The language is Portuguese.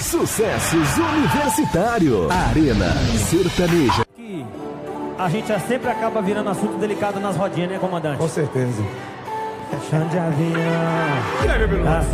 Sucessos Universitário. Arena Sertaneja. A gente sempre acaba virando assunto delicado nas rodinhas, né, comandante? Com certeza. Chão de avião.